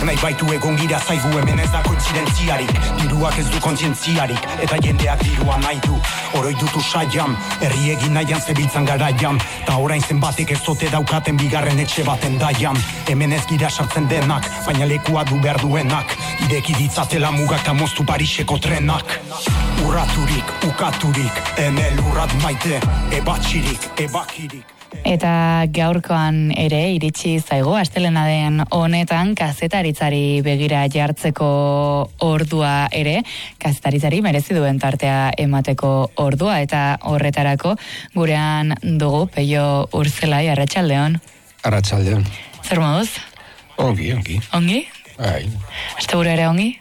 Denak nahi baitu egon gira zaigu hemen ez da kointzidentziarik. Diruak ez du kontzientziarik, eta jendeak dirua nahi du. Oroi dutu saiam, herri egin nahian zebiltzan garaian. Ta orain zenbatek ez zote daukaten bigarren etxe baten daian. Hemen ez gira sartzen denak, baina lekua du behar duenak. Ireki ditzatela mugak ta moztu Pariseko trenak. Urraturik, ukaturik, enel urrat maite, ebatxirik, ebakirik. Eta gaurkoan ere iritsi zaigu astelena den honetan kazetaritzari begira jartzeko ordua ere, kazetaritzari merezi duen tartea emateko ordua, eta horretarako gurean dugu Peio Urzelai. Arratsaldeon. Arratsaldeon. Zer moduz? Ongi. Ongi? Bai. Asteburu ere ongi?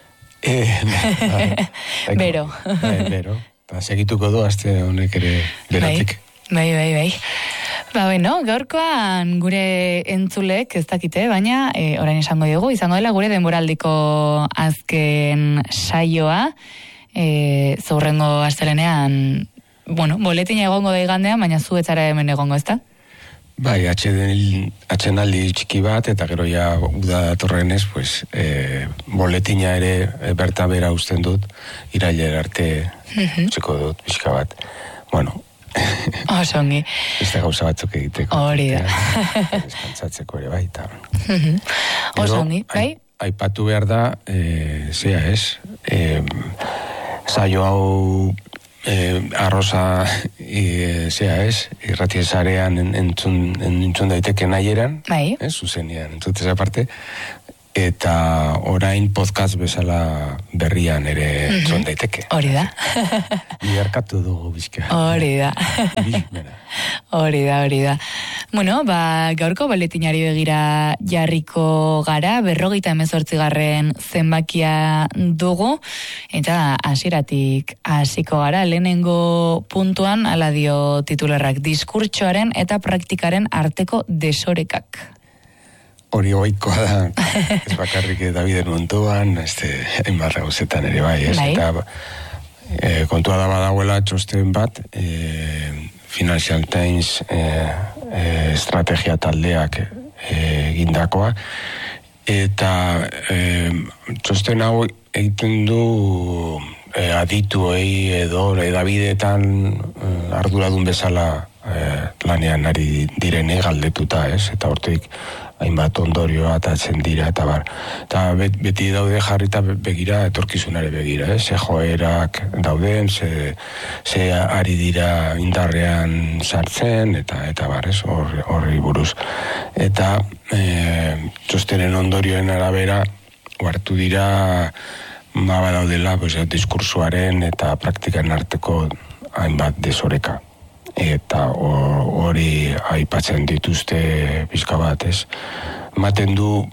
Bero. Bero. Ta segituko du aste honek ere berotik. Bai. Bueno, gaurkoan gure entzulek ez dakite, baina orain esango dugu, izango dela gure denboraldiko azken saioa, zaurrengo astelenean, boletina egongo da igandean, baina zu etzara hemen egongo, ezta? Bai, atxenaldi txiki bat, eta gero ja uda datorrenez, pues, boletina ere berta bera usten dut, irailera arte txeko dut, pixka bat. Bueno, Osongi. Beste gauza batzuk egiteko. Hori da. Deskantzatzeko ere bai. Osongi, bai? Aipatu behar da, zea ez, saio hau arroza, zea ez, irratiesarean entzun daiteke nahieran, bai? Zuzenian, entzutez aparte, eta orain podcast bezala berrian ere entzun daiteke. Hori da. Biarkatu dugu bizka. Hori da. Hori da. Bueno, gaurko boletinari begira jarriko gara, 58. zenbakia dugu, eta hasieratik hasiko gara, lehenengo puntuan, hala dio titularrak, diskurtsoaren eta praktikaren arteko desorekak. Hori oikoa da, ez bakarrik Daviden munduan, hainbat gauzetan ere bai, ez? Bai. Eta kontua da badagoela txosten bat, Financial Times estrategia taldeak egindakoa, eta txosten hau egiten du adituei edo edabideetan arduradun bezala lanean ari direne galdetuta, ez? Eta hortik hainbat ondorioa atatzen dira, eta bar. Eta beti daude jarrita begira, etorkizunare begira, ez? Ze joerak dauden, ze ari dira indarrean sartzen, eta bar, ez? Horri buruz. Eta txostenen ondorioen arabera, hartu dira, badaudela, diskursuaren eta praktikan arteko hainbat desoreka. Eta hori aipatzen dituzte pixka bat, ez? Maten du,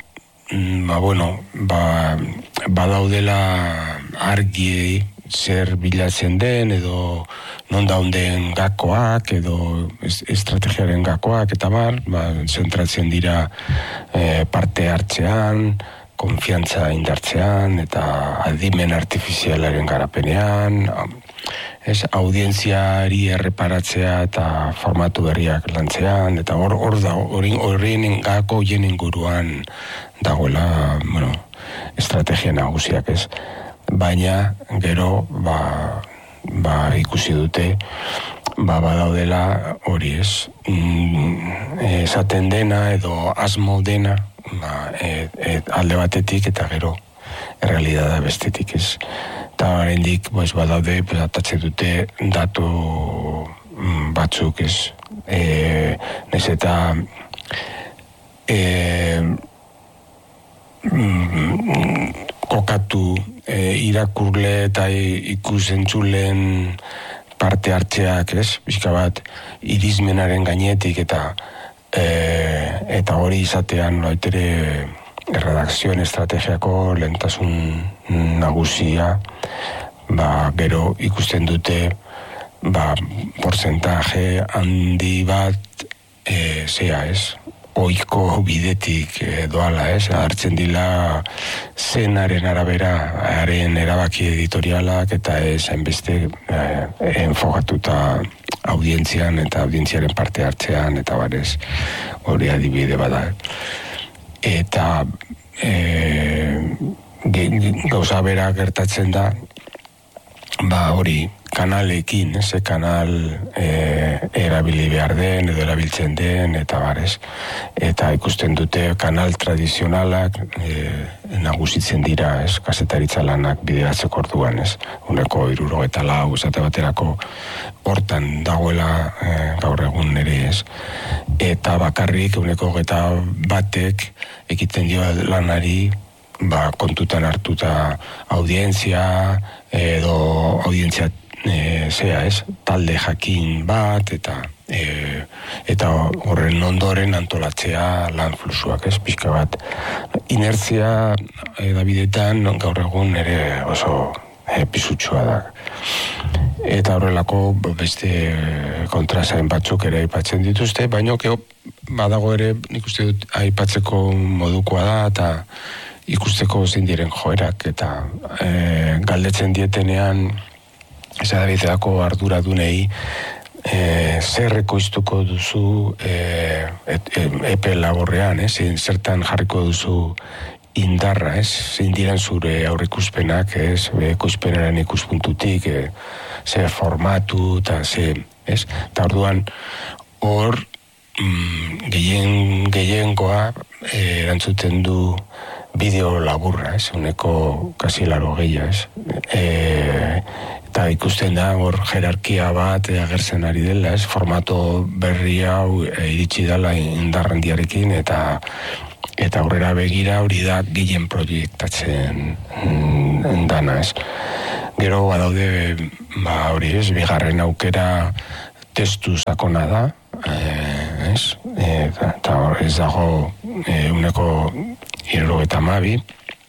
badaudela argi zer bilatzen den, edo non daunden gakoak, edo estrategiaren gakoak, eta zentratzen dira parte hartzean, konfiantza indartzean, eta adimen artifizialaren garapenean, audientziari erreparatzea eta formatu berriak lantzean, eta horrien gako hien inguruan dagoela, estrategia nagusiak, ez? Baina, gero, ikusi dute, badaudela hori, ez? Esaten dena edo asmo dena, alde batetik eta gero errealidada bestetik, ez? Eta oraindik badaude, atatzen dute datu batzuk, ez? Nez eta kokatu irakurle eta ikusentzulen parte hartzeak, ez? Bizka bat, irizmenaren gainetik eta hori izatean noitere erredakzioen estrategiako lehentasun nagusia, gero ikusten dute porcentaje handi bat zea, ez? Oiko bidetik doala, ez? Hartzen dila zenaren arabera, haren erabaki editorialak, eta ez hainbeste enfogatuta audientzian eta audientziaren parte hartzean, eta barez hori adibide bada. Eta gauza bera gertatzen da, hori, kanalekin, kanal erabili behar den, edo erabiltzen den, eta barez. Eta ikusten dute kanal tradizionalak nagusitzen dira, kasetaritza lanak bideratzeko orduan, uneko 74, esate baterako hortan dagoela gaur egun ere, eta bakarrik uneko 21 ekiten dio lanari, kontutan hartuta audientzia, edo audientzia talde jakin bat, eta horren ondoren antolatzea lan fluxuak, pixka bat. Inertzia edabidetan gaur egun ere oso pisutsua da. Eta horrelako beste kontrasain batzuk ere aipatzen dituzte, baina badago ere nik uste dut aipatzeko modukoa da, eta ikusteko zein diren joerak, eta galdetzen dietenean esadabidetako arduradunei zer ekoiztuko duzu epe laborrean, zertan jarriko duzu indarra, zein diren zure aurreikuspenak, ekoizpenaren ikuspuntutik, ze formatu, eta eta orduan hor gehiengoa erantzuten du bideo laburra, uneko kasi 80, eta ikusten da hor jerarkia bat agertzen ari dela, formato berri hau iritsi dela indarrandiarekin, eta aurrera begira hori da gehien proiektatzen dana, Gero badaude, hori bigarren aukera testu sakona da, eta ez dago uneko 72,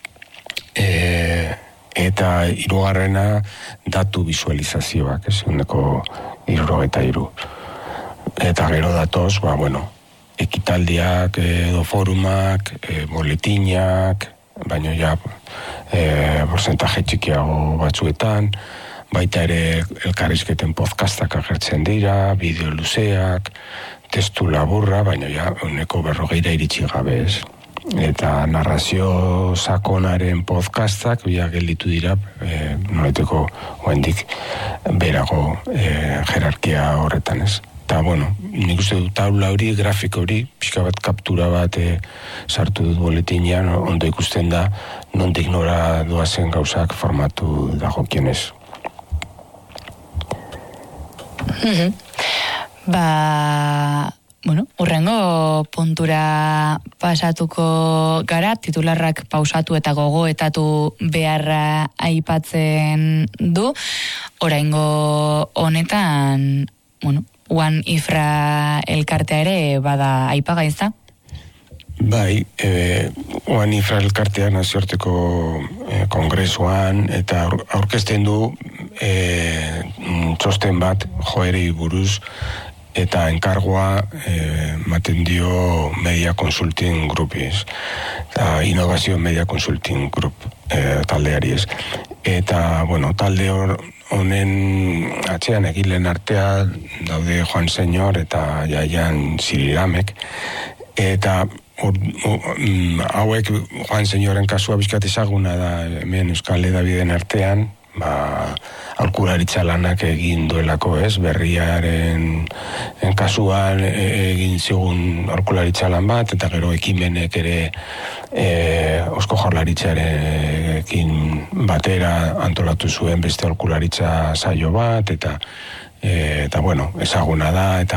eta hirugarrena datu visualizazioak, uneko 73. Eta gero datoz, ekitaldiak edo forumak, boletinak, baina ja porcentaje txikiago batzuetan, baita ere elkarrizketen podcastak agertzen dira, bideo luzeak, testu laburra, baina ja uneko 40 iritsi gabe, Eta narrazio sakonaren podcastak gelditu dira, noleteko oendik berago jerarkia horretan, Eta, nik uste dut taula hori, grafiko hori, pixka bat kaptura bat sartu dut boletinean, ondo ikusten da, nondik nora doazen gauzak formatu dagokionez. Urrengo puntura pasatuko gara, titularrak pausatu eta gogoetatu beharra aipatzen du. Oraingo honetan, One Ifra elkartea ere bada aipagai, ezta? Bai, One Ifra elkartea nazioarteko kongresuan, eta aurkezten du txosten bat joerei buruz, eta enkargoa ematen dio Media Consulting Grupi, eta Innovazio Media Consulting Group taldeari, Eta, talde honen atzean egilen artea daude Juan Señor eta Jaian Siriramek, eta hauek Juan Señoren kasua bizkat ezaguna da hemen Euskal Hedabideen artean, aholkularitza lanak egin duelako, berriaren kasuan egin zigun aholkularitza lan bat, eta gero ekimenek ere Eusko Jaurlaritzarekin batera antolatu zuen beste aholkularitza saio bat, eta ezaguna da, eta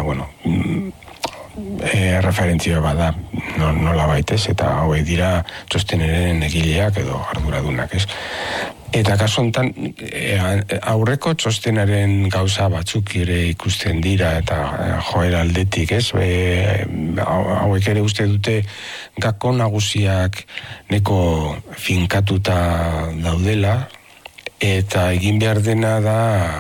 referentzia bada nola baitez, eta hauek dira txosteneren egileak edo arduradunak, Eta kasu honetan, aurreko txostenaren gauza batzuk ere ikusten dira, eta joera aldetik, hauek ere uste dute gako nagusiak neko finkatuta daudela, eta egin behar dena da,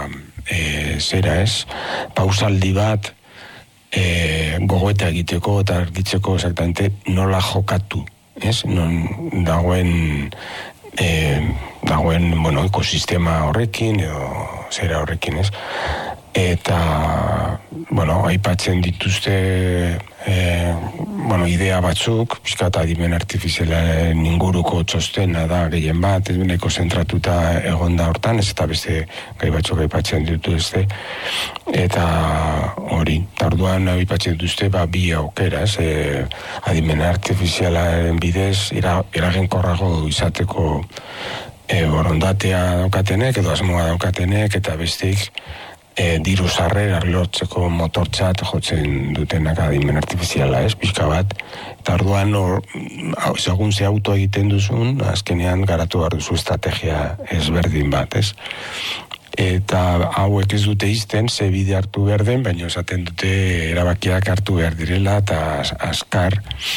pausaldi bat, gogoeta egiteko eta argitzeko exactamente nola jokatu, non dagoen ekosistema horrekin edo zera horrekin, eta, aipatzen dituzte idea batzuk, pixkat adimen artifizialaren inguruko txostena da gehien bat, nahiko zentratuta egonda hortan, ez eta beste gai batzuk aipatzen dituzte, eta hori, tarduan aipatzen dituzte, bi aukera, adimen artifizialaren bidez, eraginkorrago izateko borondatea daukatenek, edo asmoa daukatenek, eta bestek, diru sarrerak lortzeko motortzat jotzen dutenak adimen artifiziala, pixka bat, eta orduan segun ze auto egiten duzun, azkenean garatu behar duzu estrategia ezberdin bat, eta hauek ez dute izten, ze bide hartu behar den, baina esaten dute erabakiak hartu behar direla, eta azkar,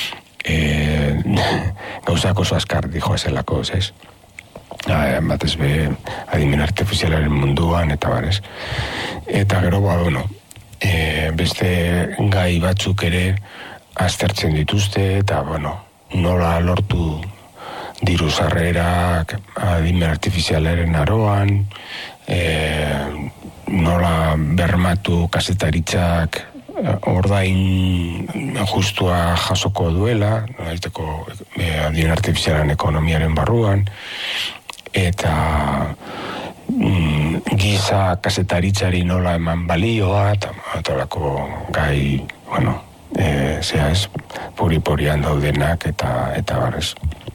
gauzak oso azkar dijo ezelako, ez? Batez be adimen artifizialaren munduan eta barez. Eta gero, beste gai batzuk ere aztertzen dituzte, eta nola lortu diru sarrerak adimen artifizialaren aroan, nola bermatu kazetaritzak ordain justua jasoko duela, adimen artifizialaren ekonomiaren barruan, eta giza kazetaritzari nola eman balioa, eta olako gai, puri-purian daudenak, eta barrez.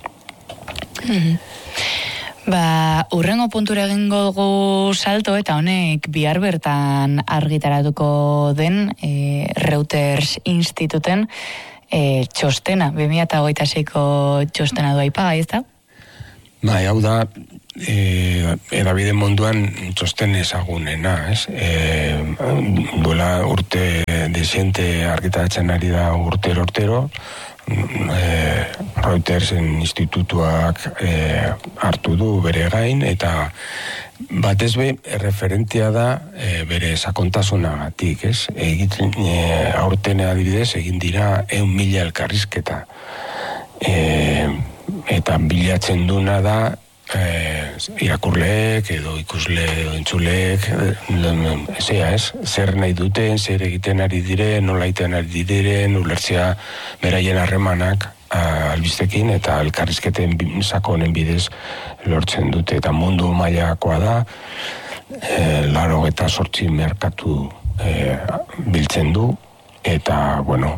Urrengo puntura egingo dugu salto, eta honek bihar bertan argitaratuko den Reuters Instituten txostena, 2026ko txostena du aipagai, ez da? Hau da, edabide munduan txosten ezagunena, duela urte desiente argitaratzen ari da urtero, Reutersen institutuak hartu du bere gain, eta batez be, referentia da bere sakontasunagatik, aurten adibidez egin dira 100.000 elkarrizketa, eta bilatzen duna da irakurleek edo ikusle edo entzuleek zer nahi duten, zer egiten ari diren, nola egiten ari diren, ulertzea beraien harremanak albistekin, eta elkarrizketen sakonen bidez lortzen dute, eta mundu mailakoa da, 98 merkatu biltzen du, eta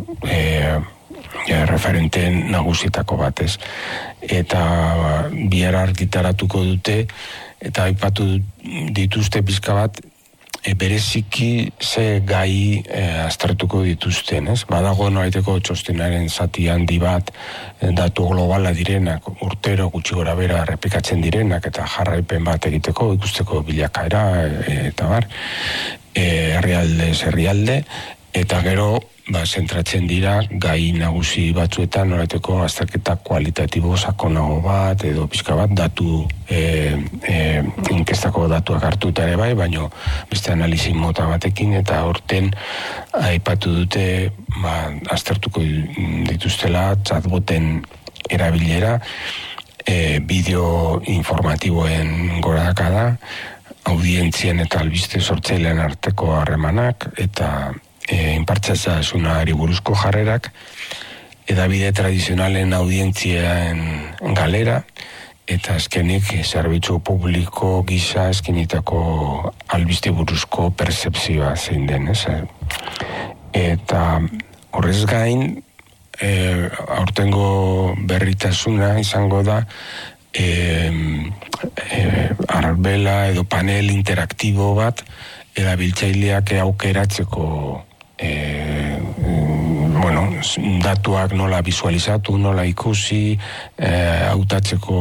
referenten nagusitako batez. Eta bihar argitaratuko dute, eta aipatu dituzte pixka bat, bereziki ze gai aztertuko dituzten, Badago noaiteko txostenaren zati handi bat, datu globala direnak, urtero gutxi gora bera errepikatzen direnak, eta jarraipen bat egiteko, ikusteko bilakaera, eta bar, herrialde, eta gero, zentratzen dira gai nagusi batzuetan noraiteko azterketa kualitatibo sakonago bat edo pixka bat datu inkestako datuak hartuta ere bai, baino beste analizi mota batekin, eta horten aipatu dute aztertuko dituztela chatboten erabilera, bideo informatiboen gorakada, audientzien eta albiste sortzailean arteko harremanak, eta inpartsasunari buruzko jarrerak, edabide tradizionalen audientzian galera, eta azkenik zerbitzu publiko gisa eskinitako albiste buruzko percepzioa zein den, Eta horrez gain, aurtengo berritasuna izango da, arbela edo panel interaktibo bat, erabiltzaileak aukeratzeko datuak nola visualizatu, nola ikusi, hautatzeko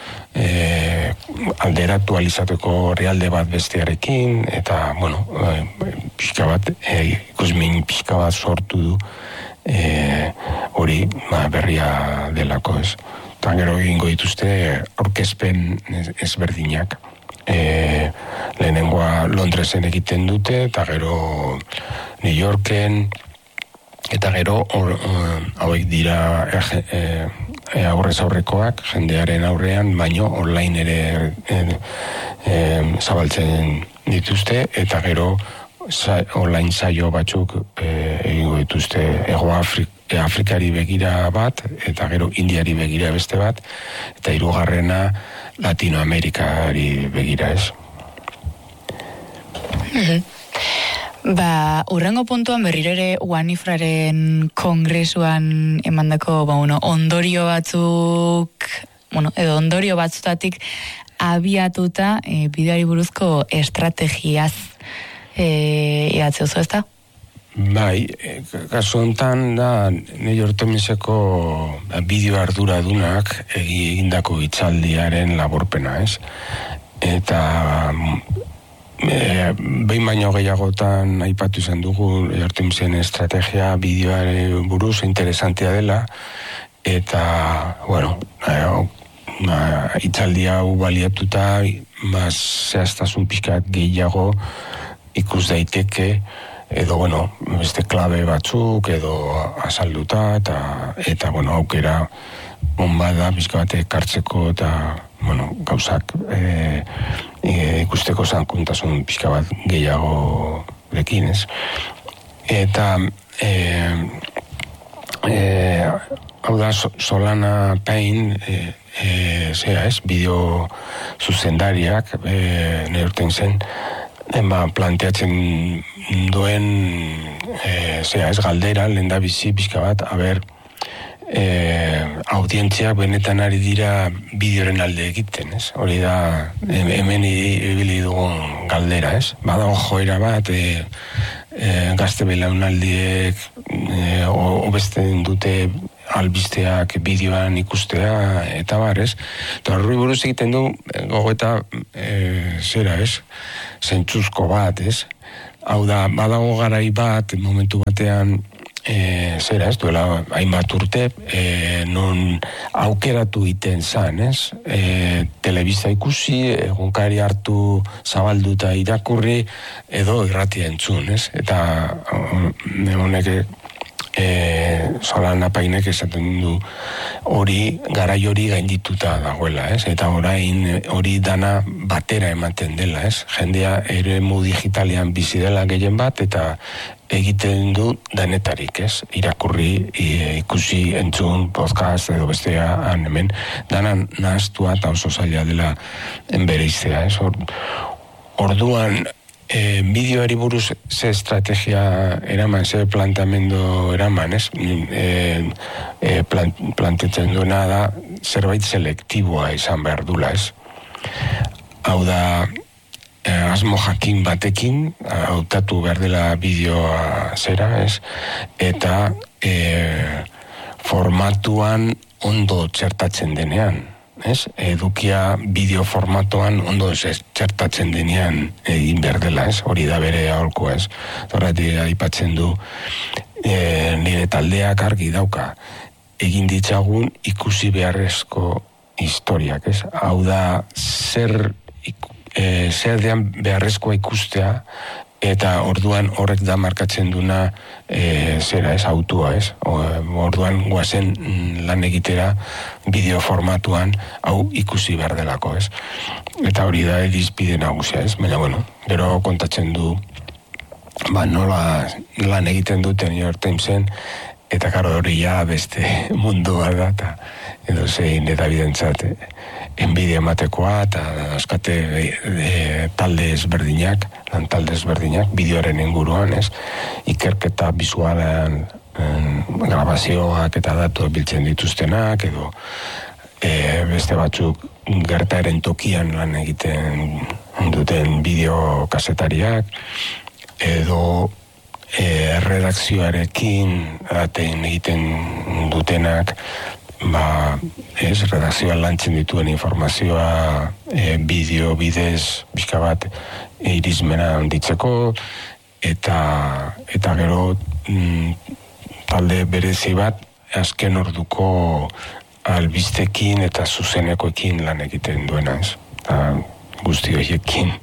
alderatu alizateko realde bat bestearekin, eta, pixka bat, ikusmin pixka bat sortu du, hori berria delako ez. Eta gero egingo dituzte aurkezpen ezberdinak. Lehenengoa Londresen egiten dute, eta gero New Yorken, eta gero hauek dira aurrez aurrekoak, jendearen aurrean, baino online ere zabaltzen dituzte, eta gero online saio batzuk egingo dituzte Afrikari begira bat, eta gero Indiari begira beste bat, eta hirugarrena Latinoamerikari begira, ez? Urrengo puntuan berriro ere Wanifraren kongresuan emandako ondorio batzuk, edo ondorio batzutatik abiatuta bideoari buruzko estrategiaz idatze oso, ezta? Bai, kasu honetan da New York Timeseko bideo arduradunak egindako hitzaldiaren laburpena, ez? Eta behin baino gehiagotan aipatu izan dugu New York Timesen estrategia bideoare buruz interesantea dela, eta, hitzaldi hau baliatuta zehaztasun pixkat gehiago ikus daiteke, edo, beste klabe batzuk, edo azalduta, eta aukera onbada pixka bat ekartzeko, eta, gauzak ikusteko zankuntasun pixka bat gehiago lekin, ez? Eta, hau da, Solana Payne, bideo zuzendariak, neurten zen, planteatzen duen galdera, lehen da bizi pixka bat, audientziak benetan ari dira bideoren alde egiten, ez? Hori da, hemen ibili dugun galdera, ez? Badago joera bat, gazte belaunaldiek hobesten dute albisteak bideoan ikustea, eta ez? Eta horri buruz egiten du, gogoeta, zentzuzko bat, ez? Hau da, badago garai bat, momentu batean, duela hainbat urte, non aukeratu iten zan, ez? Telebista ikusi, egunkari hartu zabalduta irakurri, edo irratia entzun, ez? Eta honek Solana Painek esaten du garai hori gaindituta dagoela, ez? Eta orain hori dana batera ematen dela, ez? Jendea eremu digitalean bizi dela gehien bat, eta egiten du danetarik, ez? Irakurri, ikusi, entzun, podcast edo bestea hemen, dana nahaztua eta oso zaila dela enbereiztea, ez? Orduan, bideoari buruz ze estrategia eraman, ze planteamendu eraman, ez? Plantetzen duena da zerbait selektiboa izan behar dula, ez? Hau da, asmo jakin batekin, hautatu behar dela bideoa zera, ez? Eta formatuan ondo txertatzen denean, ez? Edukia bideo formatoan ondo txertatzen denean egin behar dela, ez? Hori da bere aholkoa, ez? Horretik aipatzen du nire taldeak argi dauka egin ditzagun ikusi beharrezko historiak, ez? Hau da zer dean beharrezkoa ikustea, eta orduan horrek da markatzen duna autua, ez? Orduan guazen lan egitera bideo formatuan hau ikusi behar delako, ez? Eta hori da irizpide nagusia, ez? Baina, gero kontatzen du nola lan egiten duten New York Timesen, eta karo hori beste mundua da, eta edo zein eta bidentzat enbide ematekoa, eta euskate talde ezberdinak, lan talde ezberdinak, bideoaren inguruan, ez? Ikerketa bizualean grabazioak eta datu biltzen dituztenak, edo beste batzuk gertaeren tokian lan egiten duten bideo kasetariak, edo redakzioarekin egiten dutenak, redakzioan lantzen dituen informazioa bideo bidez bizka bat irizmena handitzeko, eta gero talde berezi bat azken orduko albistekin eta zuzenekoekin lan egiten duena, ez? Guzti horiekin,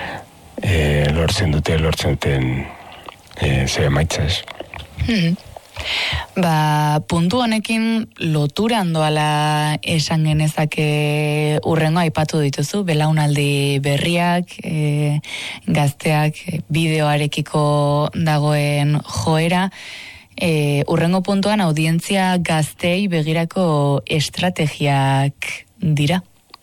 lortzen duten ze emaitza, ez? Puntu honekin loturan doala esan genezake urrengo aipatu dituzu, belaunaldi berriak, gazteak, bideoarekiko dagoen joera, urrengo puntuan audientzia gaztei begirako estrategiak dira.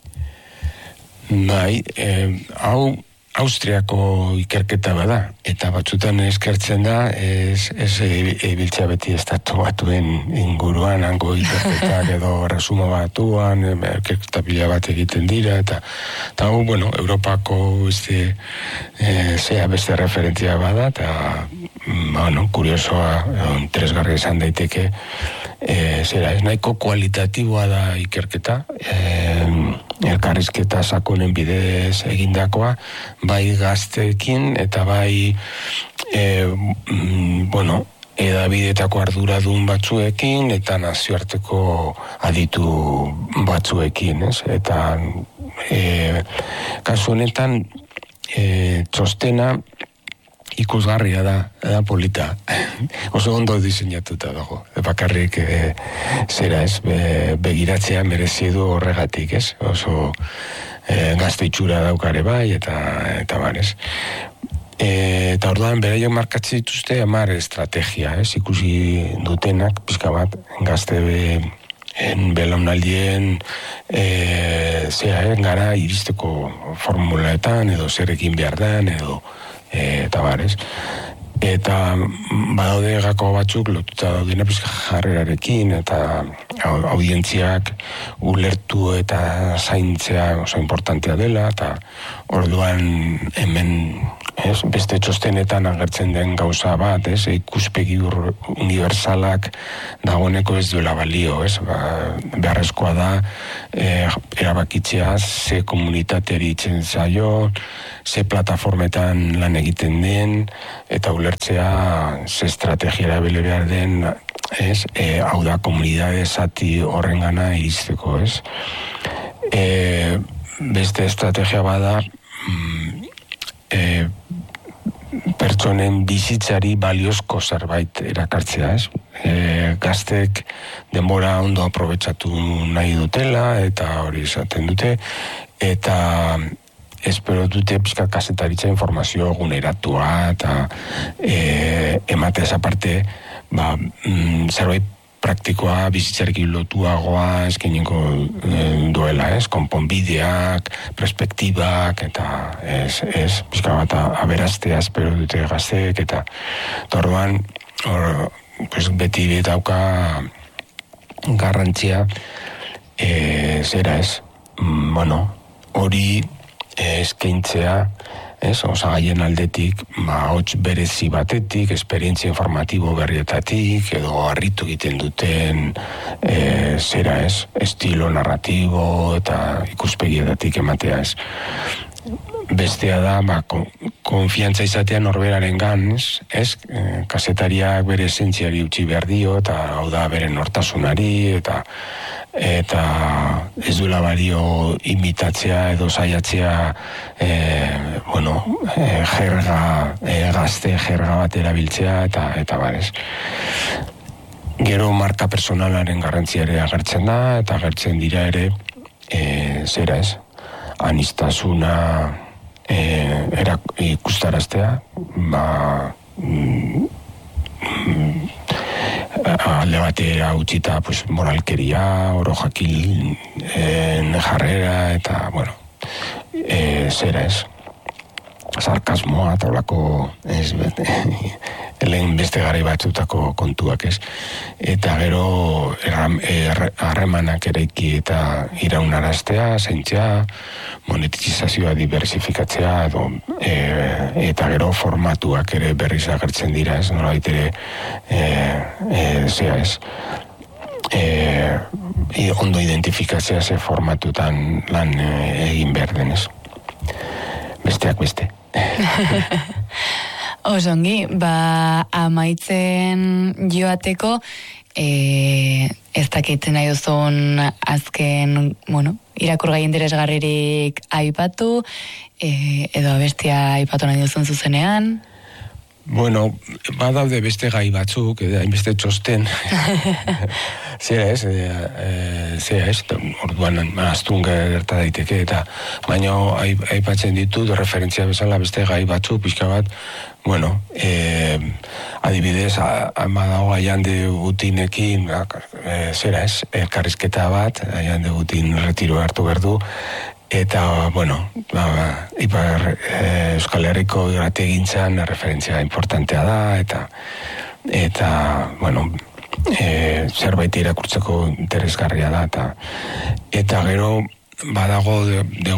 Bai, hau Austriako ikerketa bada, eta batzutan eskertzen da, ez biltzea beti estatu batuen inguruan, hango ikerketak edo resumo batuan, ikerketa pila bat egiten dira, eta hau, bueno, Europako zea beste referentzia bada, eta, bueno, kuriosoa, interesgarri izan daiteke, zera, ez nahiko kualitatiboa da ikerketa, elkarrizketa sakonen bidez egindakoa, bai gazteekin eta bai edabidetako arduradun batzuekin eta nazioarteko aditu batzuekin, ez? Eta kasu honetan txostena ikusgarria da polita. Oso ondo diseinatuta dago. Bakarrik zera ez, begiratzea merezi du horregatik, ez? Oso gazte itxura daukare bai, eta barez. Eta orduan, beraiek markatzen dituzte 10 estrategia, ez? Ikusi dutenak, pixka bat, gazte belaunaldien gara iristeko formulaetan, edo zer egin behar den, edo eta barez. Eta badaude gako batzuk lotuta daudena pizka jarrerarekin eta audientziak ulertu eta zaintzea oso importantea dela, eta orduan hemen beste txostenetan agertzen den gauza bat, ikuspegi universalak dagoeneko ez duela balio, beharrezkoa da erabakitzea ze komunitateari itzen zaio, ze plataformetan lan egiten den, eta ulertzea ze estrategia erabili behar den, hau da komunidade zati horrengana iristeko, beste estrategia bada pertsonen bizitzari baliozko zerbait erakartzea, gaztek denbora ondo aprobetxatu nahi dutela, eta hori esaten dute, eta espero dute pixka kasetaritza informazio eguneratua, eta ematez aparte, zerbait praktikoa, bizitzarekin lotuagoa eskainiko duela, konponbideak, perspektibak, eta pixka bat aberastea espero dute gazteek, eta orduan beti dauka garrantzia zera hori eskaintzea, osagaien aldetik, hots berezi batetik, esperientzia informatibo berrietatik, edo harritu egiten duten zera estilo narratibo eta ikuspegietatik ematea Bestea da, konfiantza izatea norberaren gan, kazetariak bere esentziari utzi behar dio, eta hau da bere nortasunari, eta ez duela balio imitatzea edo saiatzea gazte jerga bat erabiltzea eta barez. Gero marka personalaren garrantziare agertzen da, eta agertzen dira ere zera anistasuna ikustaraztea, alde batera utzita moralkeria, oro jakil jarrera, eta zera sarkasmoa, eta olako lehen beste garai batzutako kontuak eta gero harremanak eraiki eta iraunaraztea, zaintzea, monetizazioa diversifikatzea, eta gero formatuak ere berriz agertzen dira, nolabait ere ondo identifikatzea ze formatutan lan egin behar denez. Besteak beste. Osongi, amaitzen joateko, ez dakitzen nahi duzun azken, irakurgai interesgarririk aipatu, edo abestia aipatu nahi duzun zuzenean? Bueno, badaude beste gai batzuk, hainbeste txosten. Zera ez, orduan astun gerta daiteke, eta baina aipatzen ditut, referentzia bezala beste gai batzuk, pixka bat, bueno, adibidez, badago Aiande Gutinekin, zera ez, elkarrizketa bat, Aiande Gutin retiro hartu berdu, eta, bueno, Ipar Euskal Herriko irrategintzan referentzia importantea da, eta bueno, zerbait irakurtzeko interesgarria da, eta gero, badago The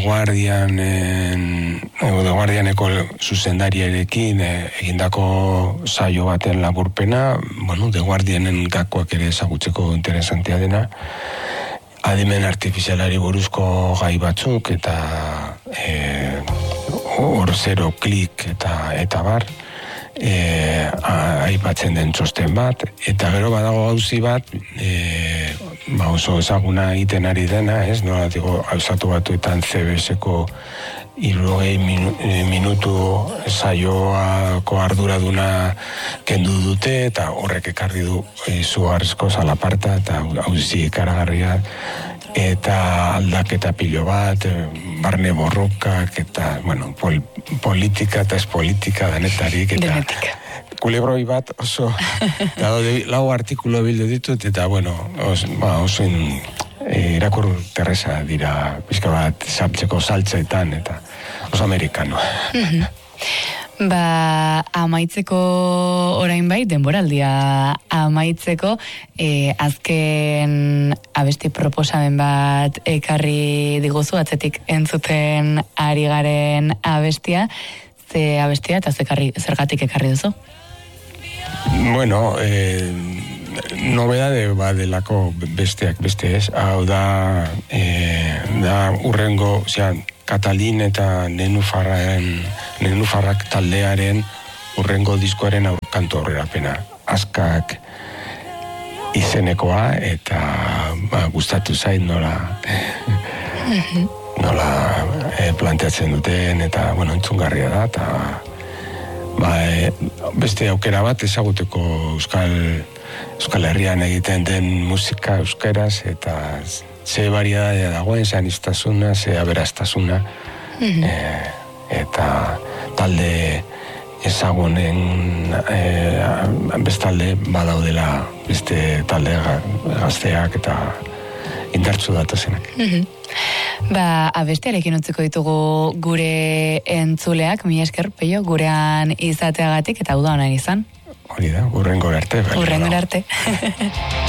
Guardianeko zuzendariarekin egindako saio baten laburpena, bueno, The Guardianen gakoak ere ezagutzeko interesantea dena, adimen artifizialari buruzko gai batzuk, eta hor 0 klik eta bar, aipatzen den txosten bat, eta gero badago gauzi bat, oso ezaguna egiten ari dena, ez, nola digo, Auzatu Batuetan CBS-ko 60 minutu saioako arduraduna kendu dute, eta horrek ekarri du izugarrizko zalaparta, eta auzi ikaragarria, eta aldaketa pilo bat, barne borrokak, eta, bueno, politika eta ez politika denetarik, eta kulebroi bat oso, lau artikulo bildu ditut, eta, bueno, oso irakur terresa dira, pizka bat sartzeko saltzeetan, eta oso amerikano. Amaitzeko orain bai, denboraldia amaitzeko, azken abesti proposamen bat ekarri diguzu, atzetik entzuten ari garen abestia, ze abestia eta zergatik ekarri duzu? Bueno, nobedade badelako besteak beste ez, hau da urrengo, Katalin eta Nenufarrak taldearen urrengo diskoaren kantu aurrerapena. Azkak izenekoa, eta gustatu zait nola planteatzen duten, eta, bueno, entzungarria da, eta beste aukera bat ezaguteko Euskal Herrian egiten den musika euskeraz, eta ze variedadea dagoen, ze aniztasuna, ze aberastasuna, eta talde ezagunen bestalde badaudela beste talde gazteak eta indartsu datozenak. Abestiarekin utziko ditugu gure entzuleak, mila esker, Peio, gurean izateagatik, eta uda honen izan. Hori da, urrengora arte. Urrengora arte.